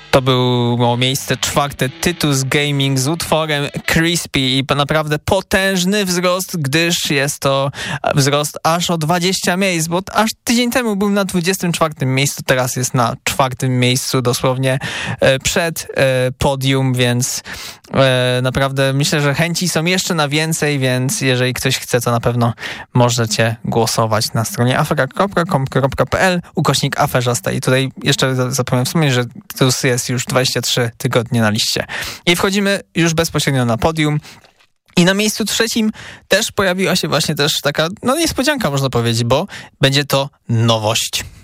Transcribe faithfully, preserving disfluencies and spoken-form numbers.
To było miejsce czwarte, Tytus Gaming z utworem Crispy i naprawdę potężny wzrost, gdyż jest to wzrost aż o dwadzieścia miejsc, bo aż tydzień temu był na dwudziestym czwartym miejscu, teraz jest na czwartym miejscu, dosłownie przed podium, więc naprawdę myślę, że chęci są jeszcze na więcej, więc jeżeli ktoś chce, to na pewno możecie głosować na stronie afera kropka com kropka pe el ukośnik aferzasta i tutaj jeszcze zapomniałem wspomnieć, że Tytus jest już dwadzieścia trzy tygodnie na liście. I wchodzimy już bezpośrednio na podium. I na miejscu trzecim też pojawiła się właśnie też taka, no niespodzianka można powiedzieć, bo będzie to nowość.